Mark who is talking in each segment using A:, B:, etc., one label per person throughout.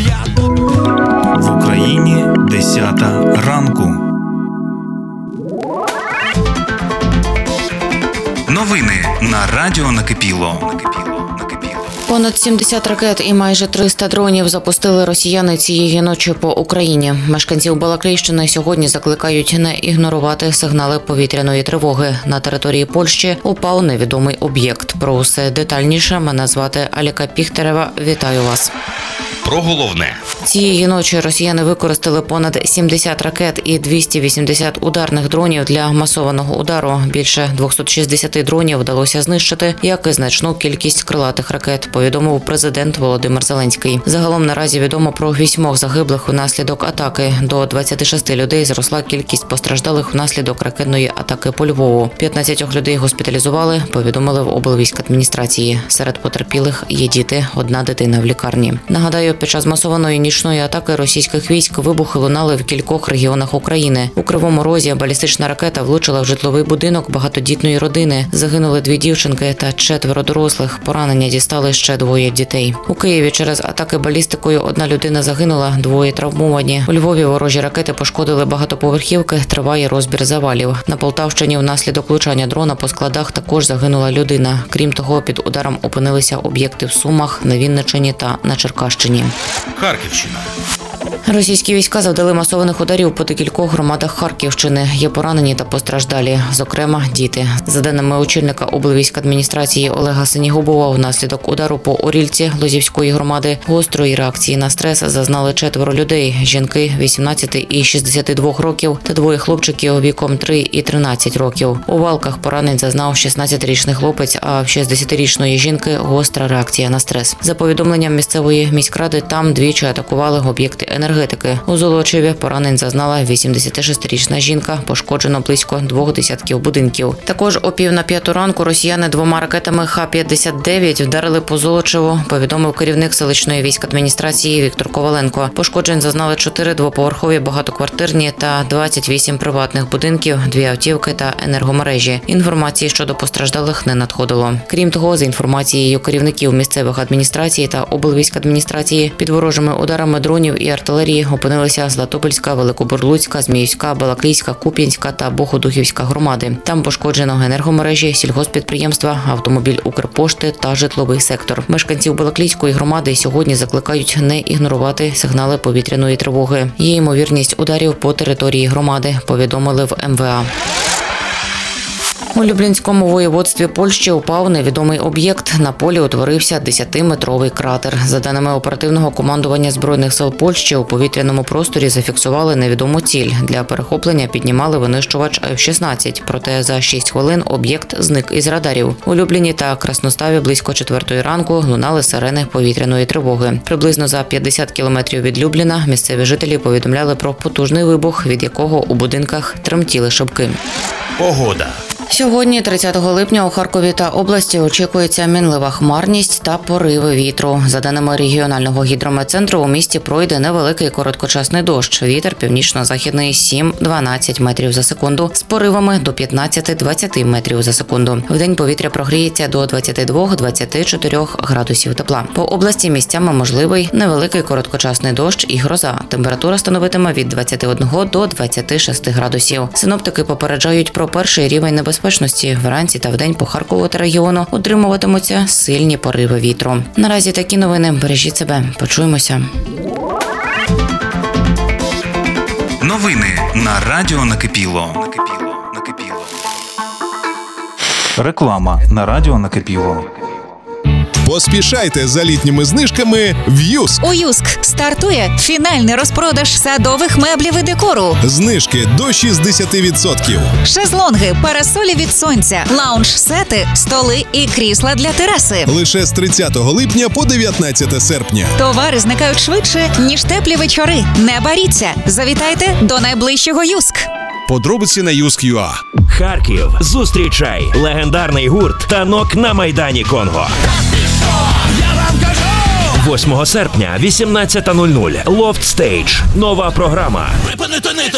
A: В Україні 10 ранку. Новини на радіо Накипіло.
B: Понад 70 ракет і майже 300 дронів запустили росіяни цієї ночі по Україні. Мешканців Балаклійщини сьогодні закликають не ігнорувати сигнали повітряної тривоги. На території Польщі упав невідомий об'єкт. Про усе детальніше мене звати Аліка Піхтерева. Вітаю вас.
A: Про головне.
B: Цієї ночі росіяни використали понад 70 ракет і 280 ударних дронів для масованого удару. Більше 260 дронів вдалося знищити, як і значну кількість крилатих ракет, повідомив президент Володимир Зеленський. Загалом наразі відомо про 8 загиблих внаслідок атаки. До 26 людей зросла кількість постраждалих внаслідок ракетної атаки по Львову. 15 людей госпіталізували, повідомили в облвійськадміністрації. Серед потерпілих є діти, 1 дитина в лікарні. Нагадаю, під час масованої нічної атаки російських військ вибухи лунали в кількох регіонах України. У Кривому Розі балістична ракета влучила в житловий будинок багатодітної родини. Загинули 2 дівчинки та 4 дорослих. Поранення дістали ще 2 дітей. У Києві через атаки балістикою 1 людина загинула, 2 травмовані. У Львові ворожі ракети пошкодили багатоповерхівки, триває розбір завалів. На Полтавщині внаслідок влучання дрона по складах також загинула людина. Крім того, під ударом опинилися об'єкти в Сумах, на Вінниччині та на Черкащині.
A: Харківщина.
B: Російські війська завдали масованих ударів по декількох громадах Харківщини. Є поранені та постраждалі, зокрема діти. За даними очільника облвійськадміністрації Олега Синігубова, внаслідок удару по Орільці Лозівської громади гострої реакції на стрес зазнали 4 людей. Жінки 18 і 62 років та 2 хлопчиків віком 3 і 13 років. У валках поранень зазнав 16-річний хлопець, а в 60-річної жінки гостра реакція на стрес. За повідомленням місцевої міськради, там двічі атакували об'єкти енергетики. У Золочеві поранень зазнала 86-річна жінка, пошкоджено близько 2 десятків будинків. Також о 4:45 ранку росіяни 2 ракетами Х-59 вдарили по Золочеву, повідомив керівник селищної військадміністрації Віктор Коваленко. Пошкоджень зазнали 4 двоповерхові багатоквартирні та 28 приватних будинків, 2 автівки та енергомережі. Інформації щодо постраждалих не надходило. Крім того, за інформацією керівників місцевих адміністрацій та облвійськадміністрації, під ворожими ударами дронів і артилерії опинилися Златопольська, Великобурлуцька, Зміївська, Балаклійська, Куп'янська та Богодухівська громади. Там пошкоджено енергомережі, сільгосппідприємства, автомобіль Укрпошти та житловий сектор. Мешканців Балаклійської громади сьогодні закликають не ігнорувати сигнали повітряної тривоги. Є ймовірність ударів по території громади, повідомили в МВА. У Люблінському воєводстві Польщі упав невідомий об'єкт. На полі утворився 10-метровий кратер. За даними оперативного командування Збройних сил Польщі, у повітряному просторі зафіксували невідому ціль. Для перехоплення піднімали винищувач F-16, проте за 6 хвилин об'єкт зник із радарів. У Любліні та Красноставі близько 4 ранку лунали сирени повітряної тривоги. Приблизно за 50 кілометрів від Любліна місцеві жителі повідомляли про потужний вибух, від якого у будинках тремтіли шибки.
A: Погода.
B: Сьогодні, 30 липня, у Харкові та області очікується мінлива хмарність та пориви вітру. За даними регіонального гідрометцентру, у місті пройде невеликий короткочасний дощ. Вітер північно-західний 7-12 метрів за секунду, з поривами до 15-20 метрів за секунду. Вдень повітря прогріється до 22-24 градусів тепла. По області місцями можливий невеликий короткочасний дощ і гроза. Температура становитиме від 21 до 26 градусів. Синоптики попереджають про перший рівень небезпечності. Вранці та вдень по Харкову та регіону утримуватимуться сильні пориви вітру. Наразі такі новини. Бережіть себе. Почуємося.
A: Новини на радіо Накипіло. Реклама на радіо Накипіло.
C: Поспішайте за літніми знижками в Юск.
D: У Юск стартує фінальний розпродаж садових меблів і декору.
C: Знижки до 60%.
D: Шезлонги, парасолі від сонця, лаунж-сети, столи і крісла для тераси.
C: Лише з 30 липня по 19 серпня.
D: Товари зникають швидше, ніж теплі вечори. Не боріться. Завітайте до найближчого Юск.
C: Подробиці на Юск.ua.
E: Харків. Зустрічай легендарний гурт «Танок» на Майдані Конго. 8 серпня, 18:00. Loft Stage. Нова програма.
F: Припинити нити!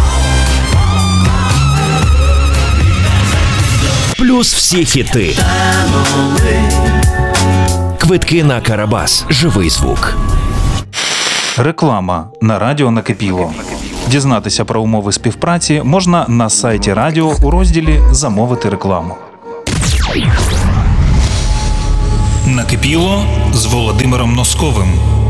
E: Плюс всі хіти. Квитки на Карабас. Живий звук.
A: Реклама на радіо Накипіло. Дізнатися про умови співпраці можна на сайті радіо у розділі «Замовити рекламу». Накипіло з Володимиром Носковим.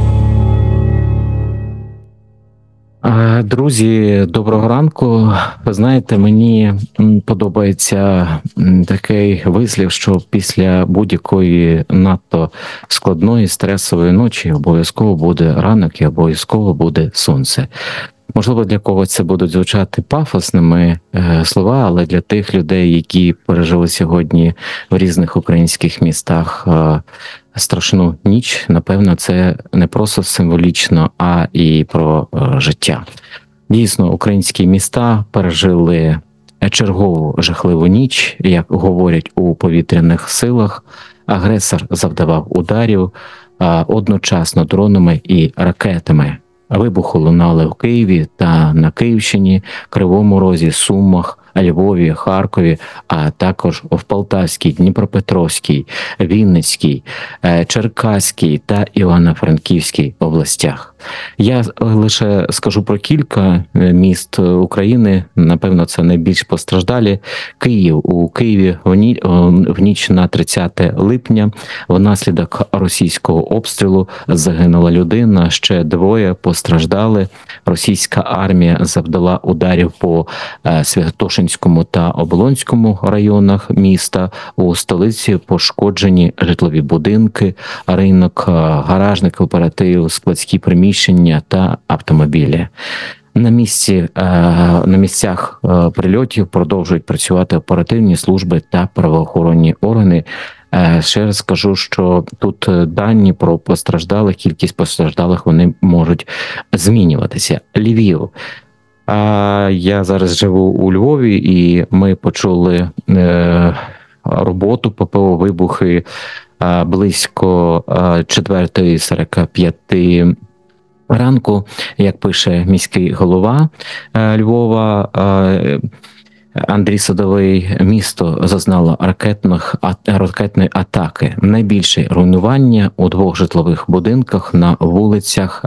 F: Друзі, доброго ранку. Ви знаєте, мені подобається такий вислів, що після будь-якої надто складної стресової ночі обов'язково буде ранок і обов'язково буде сонце. Можливо, для когось це будуть звучати пафосними слова, але для тих людей, які пережили сьогодні в різних українських містах страшну ніч, напевно, це не просто символічно, а і про життя. Дійсно, українські міста пережили чергову жахливу ніч, як говорять у повітряних силах. Агресор завдавав ударів одночасно дронами і ракетами. Вибухи лунали в Києві та на Київщині, Кривому Розі, Сумах, Львові, Харкові, а також в Полтавській, Дніпропетровській, Вінницькій, Черкаській та Івано-Франківській областях. Я лише скажу про кілька міст України, напевно, це найбільш постраждалі. Київ. У Києві в ніч на 30 липня внаслідок російського обстрілу загинула людина, ще двоє постраждали. Російська армія завдала ударів по Святошинському та Оболонському районах міста. У столиці пошкоджені житлові будинки, ринок, гаражний кооператив, складські приміщення та автомобілі. На місцях прильотів продовжують працювати оперативні служби та правоохоронні органи. Ще раз скажу, що тут дані про постраждалих, кількість постраждалих, вони можуть змінюватися. Львів. Я зараз живу у Львові, і ми почули роботу ППО, вибухи близько 4:45 ранку, як пише міський голова Львова Андрій Садовий, місто зазнало ракетної атаки. Найбільше руйнування у двох житлових будинках на вулицях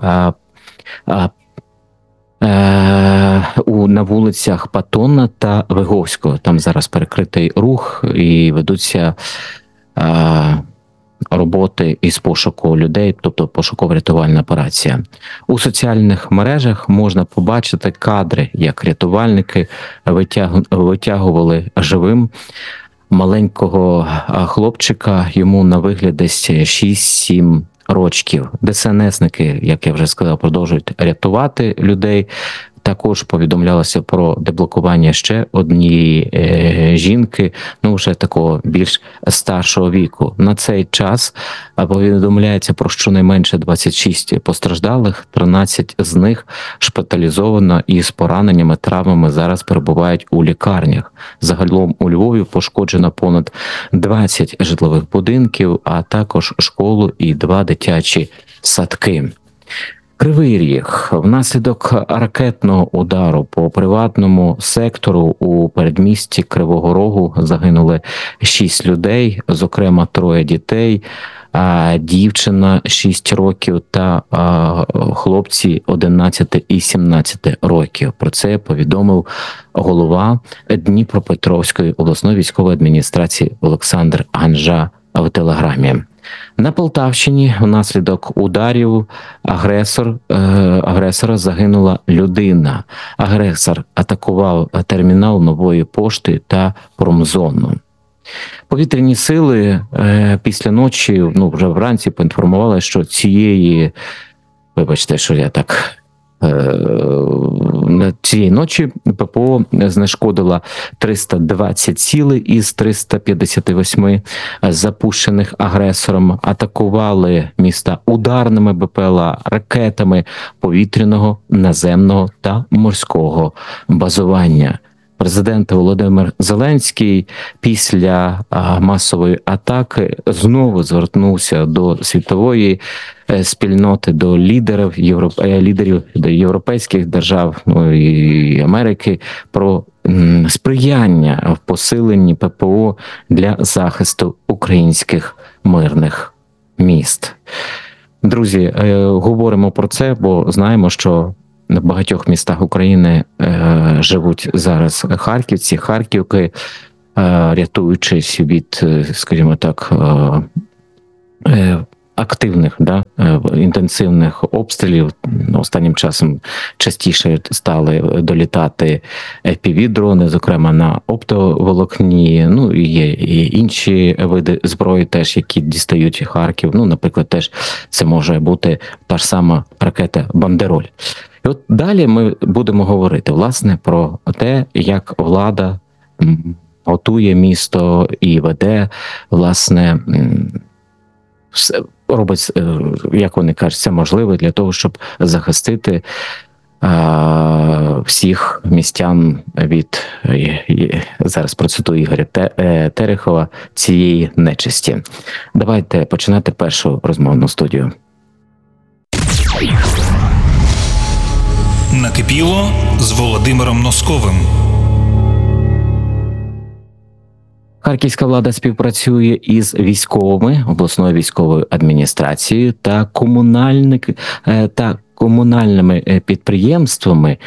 F: на вулицях Патона та Виговського. Там зараз перекритий рух і ведуться роботи із пошуку людей, тобто пошуково-рятувальна операція. У соціальних мережах можна побачити кадри, як рятувальники витягували живим маленького хлопчика, йому на вигляд десь 6-7 рочків. ДСНСники, як я вже сказав, продовжують рятувати людей. Також повідомлялося про деблокування ще однієї жінки, вже такого більш старшого віку. На цей час повідомляється про щонайменше 26 постраждалих, 13 з них шпиталізовано і з пораненнями, травмами зараз перебувають у лікарнях. Загалом у Львові пошкоджено понад 20 житлових будинків, а також школу і 2 дитячі садки. Кривий Ріг. Внаслідок ракетного удару по приватному сектору у передмісті Кривого Рогу загинули 6 людей, зокрема 3 дітей, дівчина 6 років та хлопці 11 і 17 років. Про це повідомив голова Дніпропетровської обласної військової адміністрації Олександр Ганжа в Телеграмі. На Полтавщині внаслідок ударів агресора загинула людина. Агресор атакував термінал Нової пошти та промзону. Повітряні сили після ночі, вже вранці поінформували, що цієї ночі ППО знешкодила 320 цілей із 358 запущених агресором, атакували міста ударними БПЛА, ракетами повітряного, наземного та морського базування. Президент Володимир Зеленський після масової атаки знову звернувся до світової спільноти, до лідерів європейських держав, і Америки, про сприяння в посиленні ППО для захисту українських мирних міст. Друзі, говоримо про це, бо знаємо, що в багатьох містах України живуть зараз харківці, харківки, рятуючись від, скажімо так, активних, інтенсивних обстрілів. Останнім часом частіше стали долітати FPV-дрони, зокрема на оптоволокні. Ну і є і інші види зброї теж, які дістають Харків. Ну, наприклад, теж це може бути та ж сама ракета «Бандероль». І от далі ми будемо говорити, власне, про те, як влада готує місто і веде, власне, робить, як вони кажуть, це можливе для того, щоб захистити всіх містян від, зараз процитую Ігоря Терехова, цієї нечисті. Давайте починати першу розмовну студію.
A: Накипіло з Володимиром Носковим.
F: Харківська влада співпрацює із військовими, обласною військовою адміністрацією та комунальними підприємствами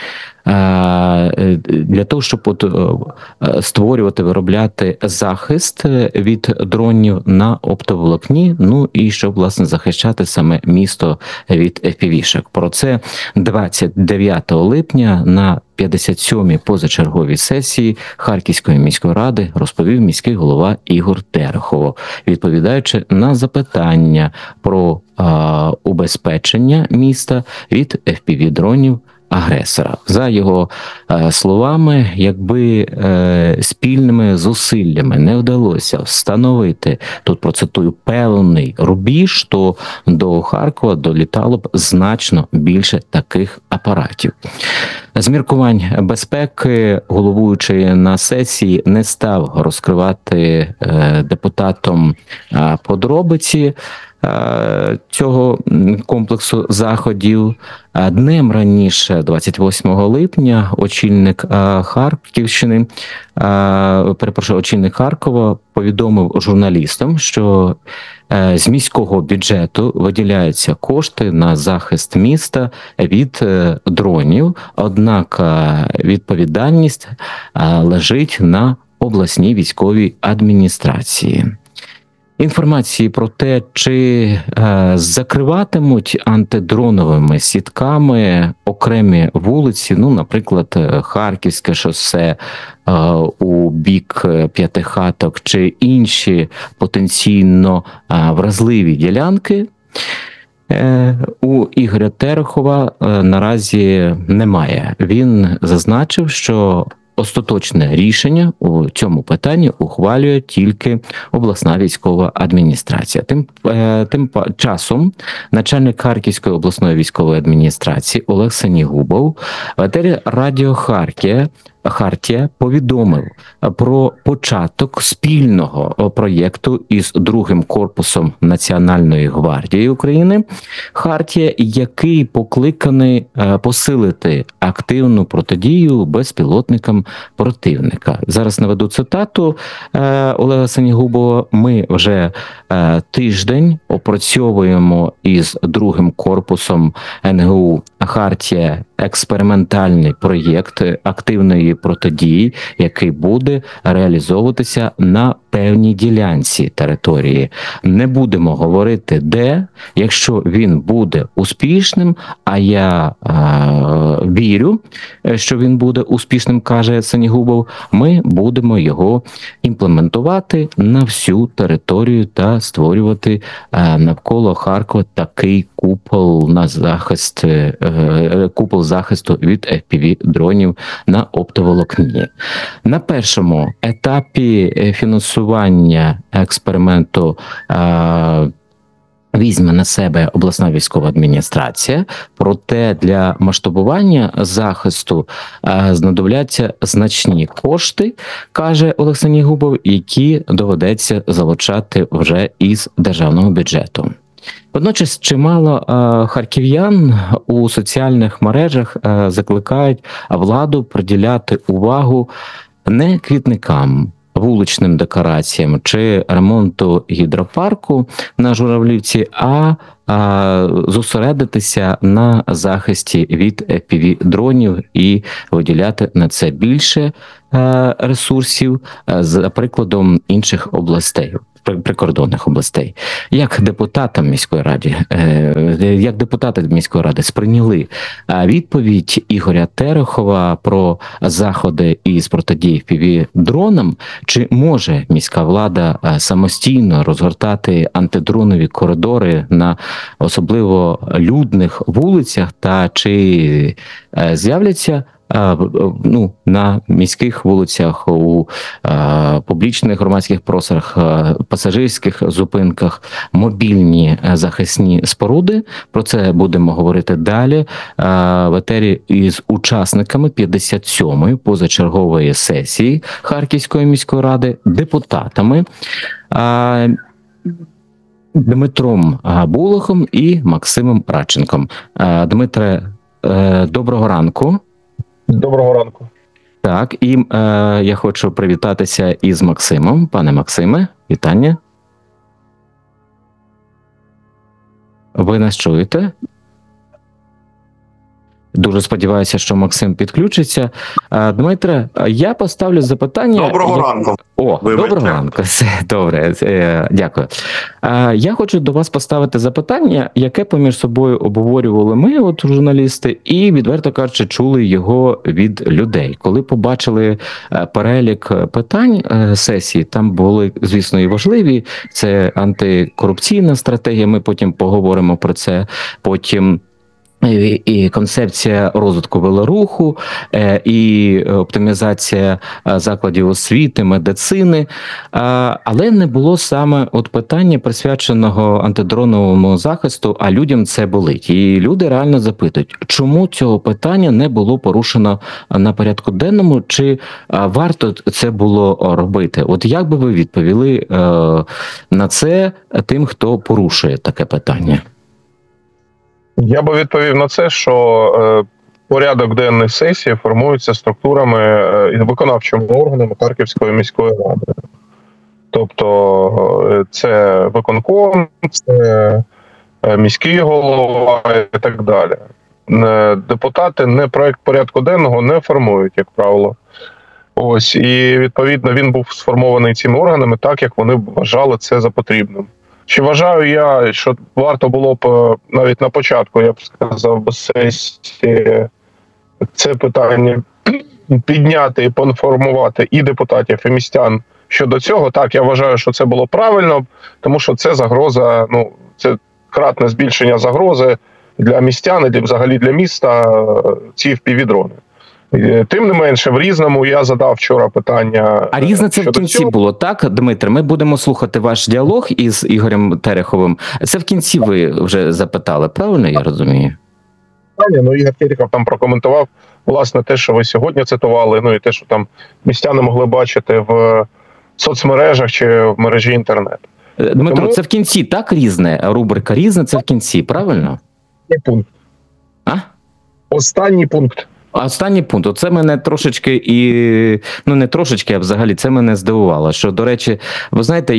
F: для того, щоб створювати, виробляти захист від дронів на оптоволокні, ну і щоб, власне, захищати саме місто від FPV-шок. Про це 29 липня на 57-й позачерговій сесії Харківської міської ради розповів міський голова Ігор Терехов, відповідаючи на запитання про убезпечення міста від FPV-дронів агресора. За його словами, якби спільними зусиллями не вдалося встановити, тут процитую, певний рубіж, то до Харкова долітало б значно більше таких апаратів. З міркувань безпеки головуючий на сесії не став розкривати депутатам подробиці цього комплексу заходів. Днем раніше, 28 липня, очільник Харківщини, очільник Харкова повідомив журналістам, що з міського бюджету виділяються кошти на захист міста від дронів, однак відповідальність лежить на обласній військовій адміністрації. Інформації про те, чи закриватимуть антидроновими сітками окремі вулиці, ну, наприклад, Харківське шосе у бік П'ятихаток, чи інші потенційно вразливі ділянки, у Ігоря Терехова наразі немає. Він зазначив, що остаточне рішення у цьому питанні ухвалює тільки обласна військова адміністрація. Тим часом начальник Харківської обласної військової адміністрації Олег Сенігубов в етері Радіо Хартія повідомив про початок спільного проєкту із другим корпусом Національної гвардії України Хартія, який покликаний посилити активну протидію безпілотникам противника. Зараз наведу цитату Олега Сенігубова. Ми вже тиждень опрацьовуємо із другим корпусом НГУ Хартія експериментальний проєкт активної протидії, який буде реалізовуватися на певній ділянці території. Не будемо говорити де, якщо він буде успішним, а я вірю, що він буде успішним, каже Сенігубов, ми будемо його імплементувати на всю територію та створювати навколо Харкова такий купол на захист, купол захисту від FPV-дронів на оптоволокні. На першому етапі фінансування експерименту візьме на себе обласна військова адміністрація, проте для масштабування захисту знадобляться значні кошти, каже Олег Сенігубов, які доведеться залучати вже із державного бюджету. Водночас чимало харків'ян у соціальних мережах закликають владу приділяти увагу не квітникам, вуличним декораціям чи ремонту гідропарку на Журавлівці, а зосередитися на захисті від FPV-дронів і виділяти на це більше ресурсів за прикладом інших областей, прикордонних областей. Як депутати міської ради сприйняли відповідь Ігоря Терехова про заходи із протидії FPV-дронам, чи може міська влада самостійно розгортати антидронові коридори на особливо людних вулицях, та чи з'являться на міських вулицях, у публічних громадських просторах, пасажирських зупинках мобільні захисні споруди? Про це будемо говорити далі в етері із учасниками 57-ї позачергової сесії Харківської міської ради, депутатами Дмитром Булахом і Максимом Радченком. Дмитре, доброго ранку.
G: Доброго ранку.
F: Так, і я хочу привітатися із Максимом. Пане Максиме, вітання. Ви нас чуєте? Дуже сподіваюся, що Максим підключиться. Дмитре, я поставлю запитання.
G: Доброго ранку.
F: Доброго ранку. Все добре. Дякую. Я хочу до вас поставити запитання, яке поміж собою обговорювали ми, журналісти, і, відверто кажучи, чули його від людей. Коли побачили перелік питань сесії, там були, звісно, і важливі. Це антикорупційна стратегія, ми потім поговоримо про це, потім і концепція розвитку велоруху, і оптимізація закладів освіти, медицини, але не було саме питання, присвяченого антидроновому захисту, а людям це болить. І люди реально запитують, чому цього питання не було порушено на порядку денному, чи варто це було робити? Як би ви відповіли на це тим, хто порушує таке питання?
G: Я би відповів на це, що порядок денний сесії формується структурами і виконавчими органами Харківської міської ради. Тобто це виконком, це міський голова і так далі. Депутати не проект порядку денного не формують, як правило. І відповідно він був сформований цими органами так, як вони вважали це за потрібним. Чи вважаю я, що варто було б навіть на початку, я б сказав, без сесії це питання підняти і поінформувати і депутатів, і містян щодо цього? Так, я вважаю, що це було правильно, тому що це загроза, це кратне збільшення загрози для містян і взагалі для міста ці FPV-дрони. Тим не менше, в Різному я задав вчора питання.
F: А Різне це в кінці було, так, Дмитре? Ми будемо слухати ваш діалог із Ігорем Тереховим. Це в кінці ви вже запитали, правильно я розумію?
G: Ігор Терехов там прокоментував, власне, те, що ви сьогодні цитували, і те, що там містяни могли бачити в соцмережах чи в мережі інтернет.
F: Дмитро, це в кінці, так, Різне? Рубрика Різне це в кінці, правильно?
G: Пункт. Останній пункт.
F: Останній пункт. Оце мене трошечки не трошечки, а взагалі це мене здивувало. Що, до речі, ви знаєте,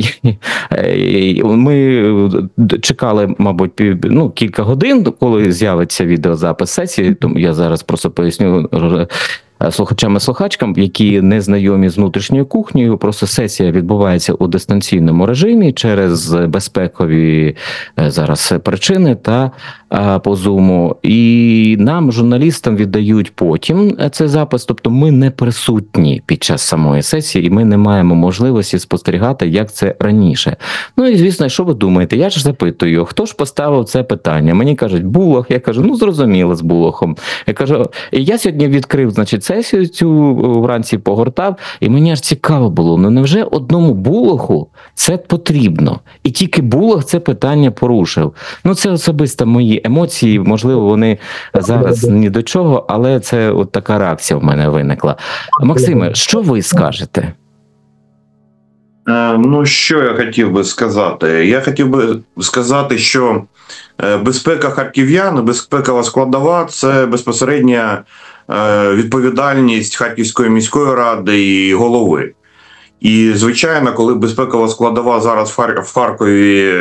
F: ми чекали, мабуть, кілька годин, коли з'явиться відеозапис сесії, тому я зараз просто поясню слухачам і слухачкам, які не знайомі з внутрішньою кухнею. Просто сесія відбувається у дистанційному режимі через безпекові зараз причини та по Zoom. І нам, журналістам, віддають потім цей запис. Тобто ми не присутні під час самої сесії, і ми не маємо можливості спостерігати, як це раніше. І, звісно, що ви думаєте? Я ж запитую, хто ж поставив це питання? Мені кажуть, Булах. Я кажу, зрозуміло, з Булахом. Я кажу, я сьогодні відкрив, сесію цю вранці погортав, і мені аж цікаво було, невже одному Булаху це потрібно? І тільки Булах це питання порушив. Це особисто мої емоції, можливо, вони зараз ні до чого, але це така реакція в мене виникла. Максиме, що ви скажете?
H: Що я хотів би сказати? Я хотів би сказати, що безпека харків'ян, безпекова складова – це безпосередня відповідальність Харківської міської ради і голови. І, звичайно, коли безпекова складова зараз в Харкові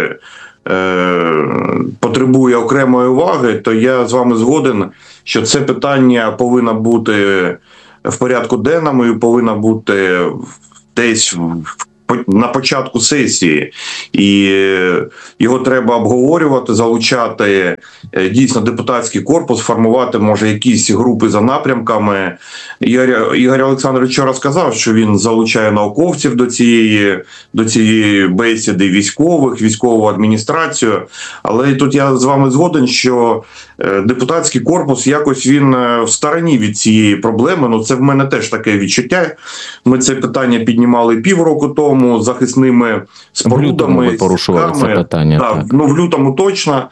H: потребує окремої уваги, то я з вами згоден, що це питання повинно бути в порядку денному і повинно бути десь на початку сесії, і його треба обговорювати, залучати дійсно депутатський корпус, формувати, може, якісь групи за напрямками. Ігор Олександрович вчора сказав, що він залучає науковців до цієї бесіди, військову адміністрацію, але тут я з вами згоден, що депутатський корпус якось він в стороні від цієї проблеми. Ну, це в мене теж таке відчуття. Ми це питання піднімали півроку тому, захисними спорудами.
F: Ви порушували це питання.
H: Так. Ну, в лютому точно.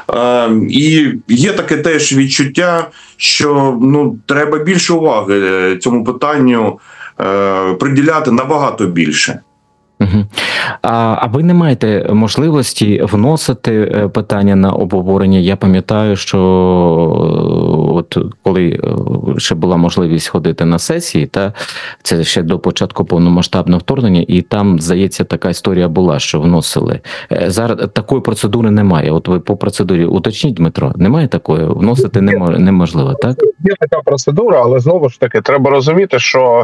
H: І є таке теж відчуття, що треба більше уваги цьому питанню приділяти набагато більше.
F: А ви не маєте можливості вносити питання на обговорення? Я пам'ятаю, що от коли ще була можливість ходити на сесії, та це ще до початку повномасштабного вторгнення, і там, здається, така історія була, що вносили. Зараз такої процедури немає. От ви по процедурі уточніть, Дмитро, немає такої? Вносити неможливо, так?
G: Є така процедура, але знову ж таки, треба розуміти, що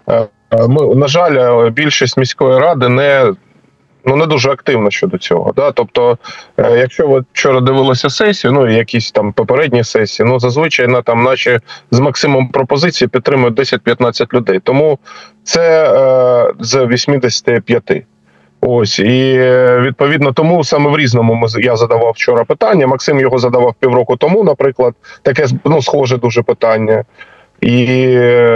G: ми, на жаль, більшість міської ради не дуже активна щодо цього. Да? Тобто, якщо ви вчора дивилися сесію, якісь там попередні сесії, зазвичай наші з максимум пропозиції підтримують 10-15 людей. Тому це з 85. Ось, і відповідно тому саме в Різному я задавав вчора питання, Максим його задавав півроку тому, наприклад, таке схоже дуже питання. І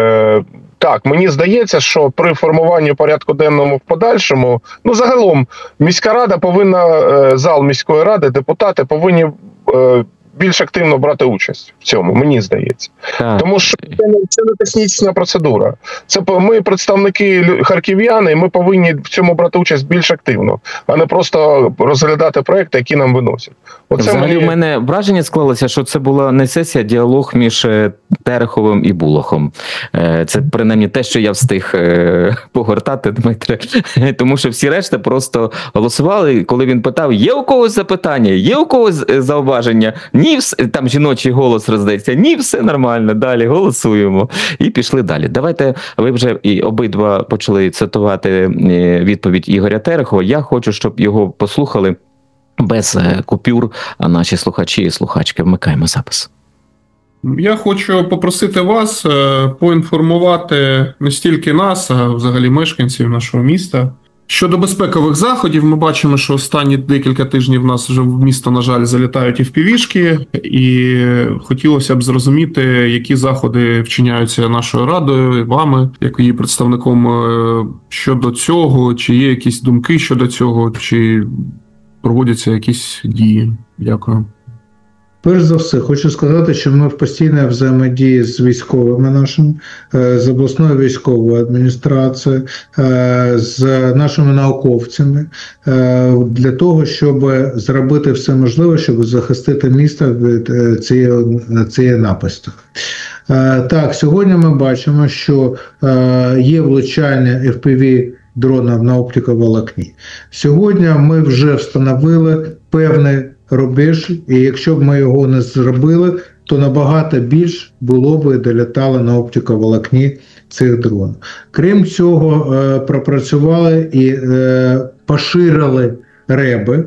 G: так, мені здається, що при формуванні порядку денному в подальшому, загалом міська рада повинна, зал міської ради, депутати повинні більш активно брати участь в цьому, мені здається. Так. Тому що це не технічна процедура. Це ми представники харків'яни, і ми повинні в цьому брати участь більш активно, а не просто розглядати проекти, які нам виносять.
F: Взагалі, у мене враження склалося, що це була не сесія, а діалог між Тереховим і Булахом. Це принаймні те, що я встиг погортати, Дмитре. Тому що всі решта просто голосували, коли він питав, є у когось запитання, є у когось зауваження? Ні, там жіночий голос роздається, ні, все нормально, далі голосуємо. І пішли далі. Давайте, ви вже і обидва почали цитувати відповідь Ігоря Терехова. Я хочу, щоб його послухали без купюр, а наші слухачі і слухачки. Вмикаємо запис.
I: Я хочу попросити вас поінформувати не стільки нас, а взагалі мешканців нашого міста. Щодо безпекових заходів, ми бачимо, що останні декілька тижнів в нас вже в місто, на жаль, залітають FPV-шки, і хотілося б зрозуміти, які заходи вчиняються нашою радою, вами, як її представником, щодо цього, чи є якісь думки щодо цього, чи проводяться якісь дії. Дякую.
J: Перш за все, хочу сказати, що ми в постійній взаємодії з військовими нашими, з обласною військовою адміністрацією, з нашими науковцями, для того, щоб зробити все можливе, щоб захистити місто від цієї напасті. Так, сьогодні ми бачимо, що є влучання FPV дронів на оптиковолокні. Сьогодні ми вже встановили певний рубеж, і якщо б ми його не зробили, то набагато більш було б і долітало на оптиковолокні цих дронів. Крім цього, пропрацювали і поширили реби,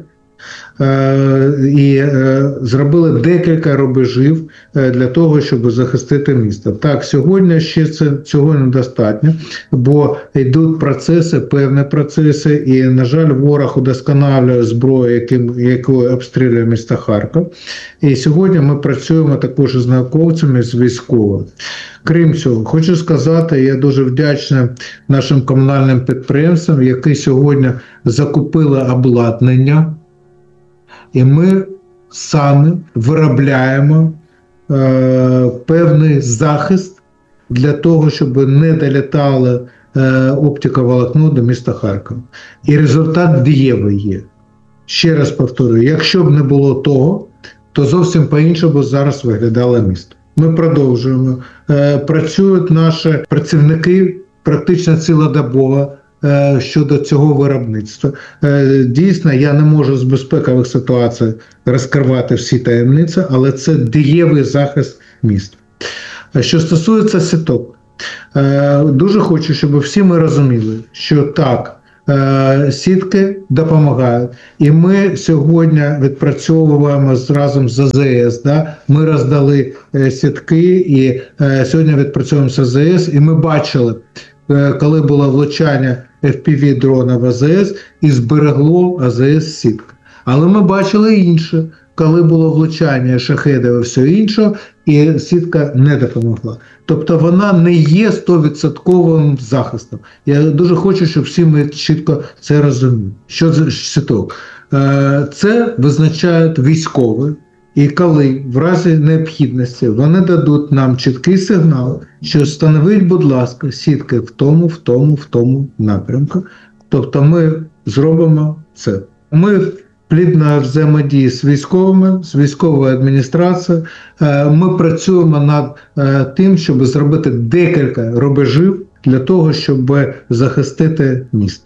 J: і зробили декілька рубежів для того, щоб захистити місто. Так, сьогодні ще цього недостатньо, бо йдуть процеси, певні процеси, і, на жаль, ворог удосконалює зброю, якою обстрілює місто Харків. І сьогодні ми працюємо також з науковцями, з військовими. Крім цього, хочу сказати, я дуже вдячний нашим комунальним підприємствам, які сьогодні закупили обладнання, і ми самі виробляємо певний захист для того, щоб не долітало оптиковолокно до міста Харкова. І результат дієвий є. Ще раз повторюю, якщо б не було того, то зовсім по-іншому зараз виглядало місто. Ми продовжуємо. Працюють наші працівники практично цілодобово щодо цього виробництва. Дійсно, я не можу з безпекових ситуацій розкривати всі таємниці, але це дієвий захист міст. Що стосується сіток, дуже хочу, щоб всі ми розуміли, що так, сітки допомагають. І ми сьогодні відпрацьовуємо разом з АЗС. Да? Ми роздали сітки і сьогодні відпрацьовуємо з АЗС. І ми бачили, коли було влучання FPV-дрона в АЗС, і зберегло АЗС сітка. Але ми бачили інше, коли було влучання шахедів і все інше, і сітка не допомогла. Тобто вона не є 100% захистом. Я дуже хочу, щоб всі ми чітко це розуміли. Що це сіток? Це визначають військові, і коли в разі необхідності вони дадуть нам чіткий сигнал, що встановіть, будь ласка, сітки в тому напрямку. Тобто ми зробимо це. Ми плідно взаємодії з військовими, з військовою адміністрацією. Ми працюємо над тим, щоб зробити декілька рубежів для того, щоб захистити місто.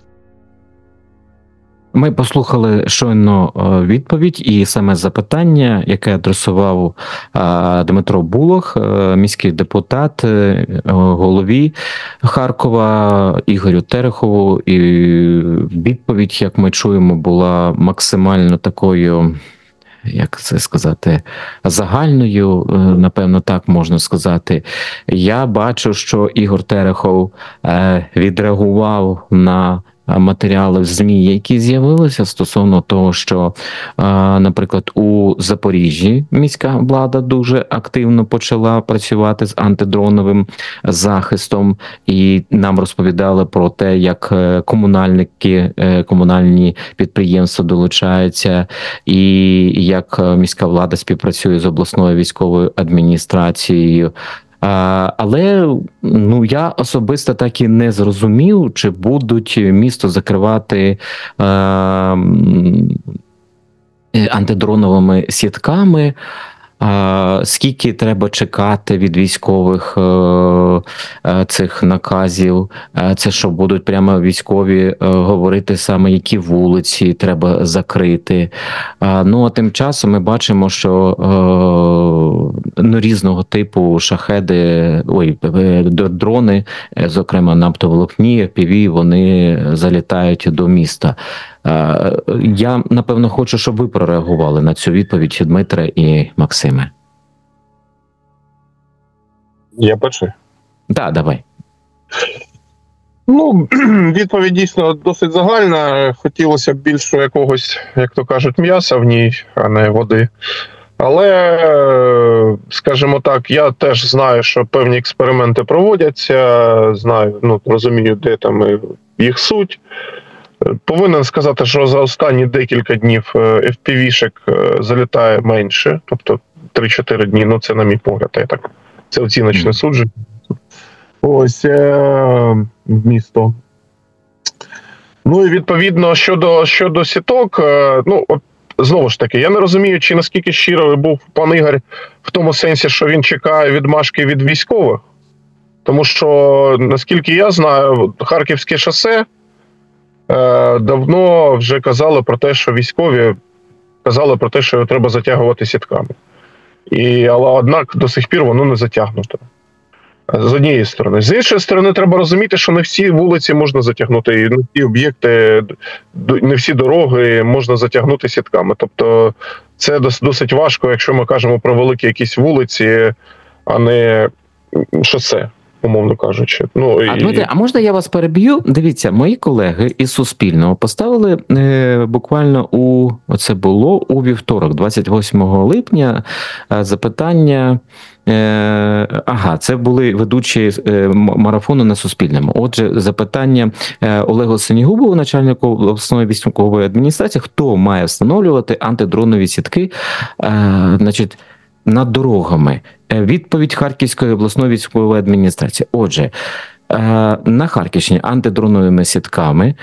F: Ми послухали щойно відповідь і саме запитання, яке адресував Дмитро Булах, міський депутат, голові Харкова Ігорю Терехову. І відповідь, як ми чуємо, була максимально такою, як це сказати, загальною, напевно, так можна сказати. Я бачу, що Ігор Терехов відреагував на матеріали в ЗМІ, які з'явилися стосовно того, що, наприклад, у Запоріжжі міська влада дуже активно почала працювати з антидроновим захистом, і нам розповідали про те, як комунальні підприємства долучаються, і як міська влада співпрацює з обласною військовою адміністрацією. Але я особисто так і не зрозумів, чи будуть місто закривати антидроновими сітками, скільки треба чекати від військових цих наказів. Це що, будуть прямо військові говорити саме, які вулиці треба закрити. А тим часом ми бачимо, що різного типу шахеди, дрони, зокрема на оптоволокні, FPV, вони залітають до міста. Я, напевно, хочу, щоб ви прореагували на цю відповідь, Дмитре і Максиме.
G: Я перший?
F: Так, давай.
G: Відповідь дійсно досить загальна. Хотілося б більше якогось, як то кажуть, м'яса в ній, а не води. Але, скажімо так, я теж знаю, що певні експерименти проводяться, розумію, де там їх суть. Повинен сказати, що за останні декілька днів FPV-шек залітає менше, тобто 3-4 дні, це на мій погляд, це оціночне судження. Ось в місто. І відповідно щодо сіток, знову ж таки, я не розумію, чи наскільки щиро був пан Ігор в тому сенсі, що він чекає відмашки від військових. Тому що, наскільки я знаю, Харківське шосе давно вже казали про те, що військові казали про те, що його треба затягувати сітками. Але однак до сих пір воно не затягнуто. З однієї сторони. З іншої сторони, треба розуміти, що не всі вулиці можна затягнути, і не всі об'єкти, не всі дороги можна затягнути сітками. Тобто це досить важко, якщо ми кажемо про великі якісь вулиці, а не шосе, умовно кажучи.
F: Дмитре, а можна я вас переб'ю? Дивіться, мої колеги із Суспільного поставили буквально це було у вівторок, 28 липня, запитання. Це були ведучі марафону на Суспільному. Отже, запитання Олегу Синігубову, начальнику обласної військової адміністрації, хто має встановлювати антидронові сітки, над дорогами. Відповідь Харківської обласної військової адміністрації. Отже, на Харківщині антидроновими сітками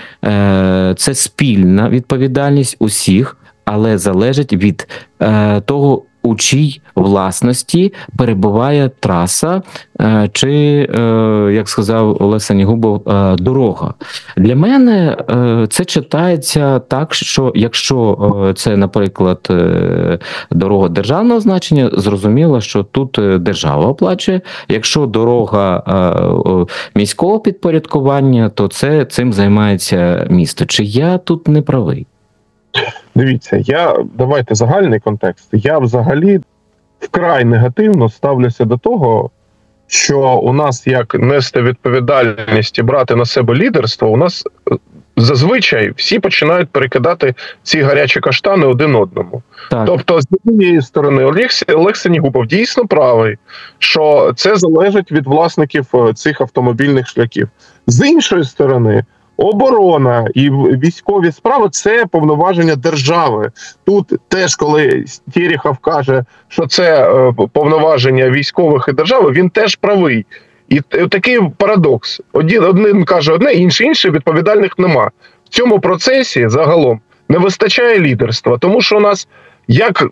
F: це спільна відповідальність усіх, але залежить від того, у чій власності перебуває траса чи, як сказав Олег Сенігубов, дорога. Для мене це читається так, що якщо це, наприклад, дорога державного значення, зрозуміло, що тут держава оплачує. Якщо дорога міського підпорядкування, то цим займається місто. Чи я тут не правий?
G: Дивіться, давайте загальний контекст. Я взагалі вкрай негативно ставлюся до того, що у нас як нести відповідальність і брати на себе лідерство, у нас зазвичай всі починають перекидати ці гарячі каштани один одному.
F: Так.
G: Тобто, з однієї сторони, Олег Сенігубов дійсно правий, що це залежить від власників цих автомобільних шляхів. З іншої сторони, оборона і військові справи – це повноваження держави. Тут теж, коли Терехов каже, що це повноваження військових і держави, він теж правий. І такий парадокс. Один каже одне, інше відповідальних нема. В цьому процесі загалом не вистачає лідерства, тому що у нас як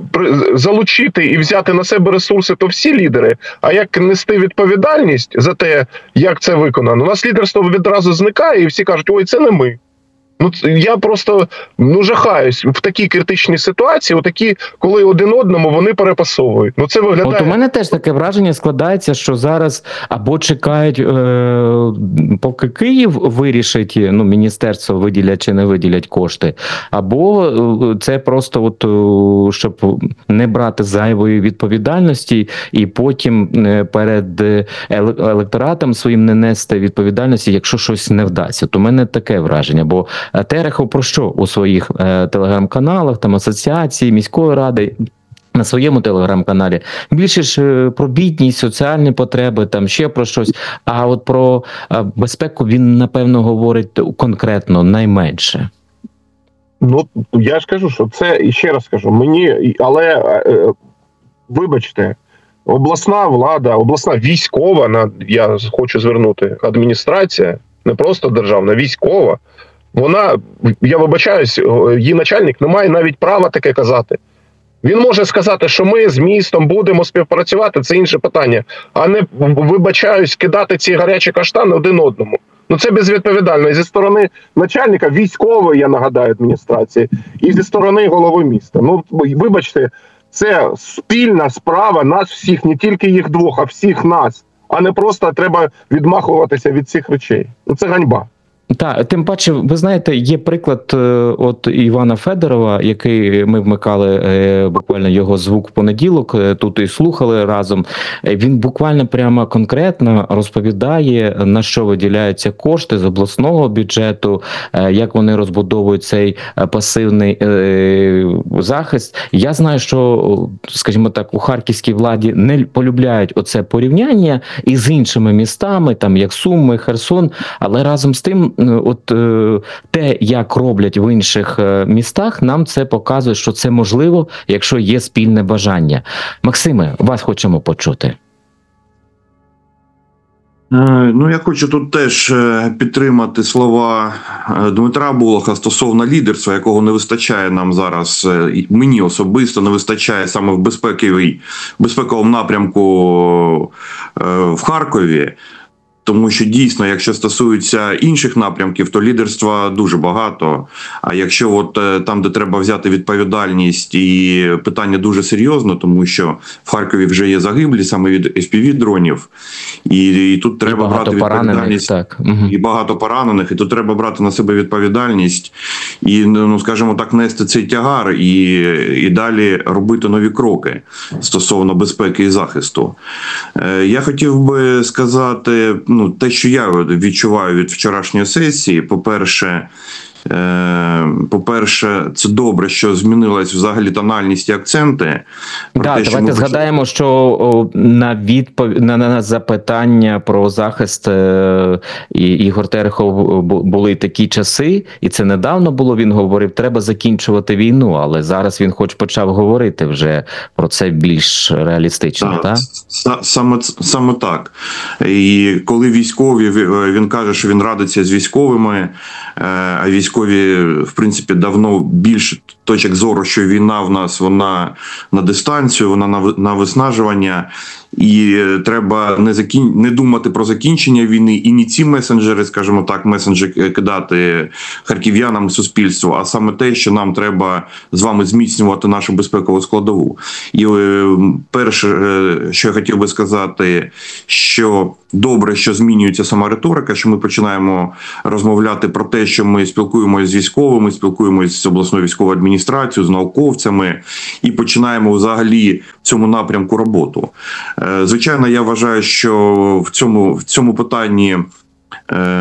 G: залучити і взяти на себе ресурси, то всі лідери, а як нести відповідальність за те, як це виконано, у нас лідерство відразу зникає і всі кажуть, ой, це не ми. Я просто жахаюсь в такій критичній ситуації, коли один одному вони перепасовують. Це виглядає...
F: От у мене теж таке враження складається, що зараз або чекають, поки Київ вирішить, міністерство виділять чи не виділять кошти, або це просто щоб не брати зайвої відповідальності і потім перед електоратом своїм не нести відповідальності, якщо щось не вдасться. То у мене таке враження, бо Терехов про що у своїх телеграм-каналах, там асоціації, міської ради, на своєму телеграм-каналі більше ж про бідність, соціальні потреби, там ще про щось. А от про безпеку він, напевно, говорить конкретно найменше.
G: Я ж кажу, що це, і ще раз кажу, але вибачте, обласна влада, обласна військова, я хочу звернути, адміністрація, не просто державна, військова, вона, я вибачаюсь, її начальник не має навіть права таке казати. Він може сказати, що ми з містом будемо співпрацювати, це інше питання, а не, вибачаюсь, кидати ці гарячі каштани один одному. Це безвідповідально. І зі сторони начальника військової, я нагадаю, адміністрації, і зі сторони голови міста. Вибачте, це спільна справа нас всіх, не тільки їх двох, а всіх нас. А не просто треба відмахуватися від цих речей. Це ганьба.
F: Так, тим паче, ви знаєте, є приклад от Івана Федорова, який ми вмикали буквально його звук в понеділок, тут і слухали разом. Він буквально прямо конкретно розповідає, на що виділяються кошти з обласного бюджету, як вони розбудовують цей пасивний захист. Я знаю, що, скажімо так, у харківській владі не полюбляють оце порівняння із іншими містами, там як Суми, Херсон, але разом з тим те, як роблять в інших містах, нам це показує, що це можливо, якщо є спільне бажання. Максиме, вас хочемо почути.
H: Я хочу тут теж підтримати слова Дмитра Болоха стосовно лідерства, якого не вистачає нам зараз, мені особисто не вистачає саме в безпековому напрямку в Харкові. Тому що дійсно, якщо стосується інших напрямків, то лідерства дуже багато. А якщо там, де треба взяти відповідальність, і питання дуже серйозно, тому що в Харкові вже є загиблі саме від FPV-дронів, і тут треба брати відповідальність.
F: Так.
H: І багато поранених, і тут треба брати на себе відповідальність і, скажімо так, нести цей тягар і далі робити нові кроки стосовно безпеки і захисту. Я хотів би сказати, те, що я відчуваю від вчорашньої сесії, по-перше, це добре, що змінилась взагалі тональність і акценти.
F: Давайте згадаємо, що на запитання про захист Ігор Терехов були такі часи, і це недавно було, він говорив, треба закінчувати війну, але зараз він хоч почав говорити вже про це більш реалістично, так?
H: Саме так. І коли військові, він каже, що він радиться з військовими, а військові, в принципі, давно більше точок зору, що війна в нас вона на дистанцію, вона на виснажування, і треба не думати про закінчення війни, і не ці месенджери, скажімо так, месенджери кидати харків'янам і суспільству, а саме те, що нам треба з вами зміцнювати нашу безпекову складову. І перше, що я хотів би сказати, що добре, що змінюється сама риторика, що ми починаємо розмовляти про те, що ми спілкуємося з військовими, спілкуємося з обласною військовою адміністрацією, з науковцями і починаємо взагалі в цьому напрямку роботу. Звичайно, я вважаю, що в цьому питанні